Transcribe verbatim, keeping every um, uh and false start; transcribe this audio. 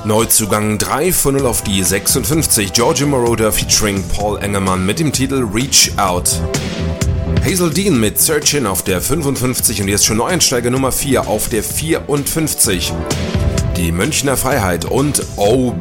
Neuzugang drei von null auf die sechsundfünfzig, Giorgio Moroder featuring Paul Engelmann mit dem Titel Reach Out. Hazel Dean mit Searchin' auf der fünfundfünfzig und jetzt schon Neueinsteiger Nummer vier auf der vierundfünfzig. Die Münchner Freiheit und Oh